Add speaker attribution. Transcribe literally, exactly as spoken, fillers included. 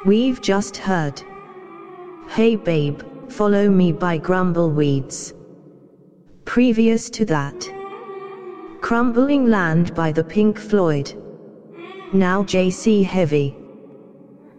Speaker 1: We've just heard Hey Babe, Follow Me by Grumbleweeds. Previous to that, Crumbling Land by the Pink Floyd. Now J C Heavy.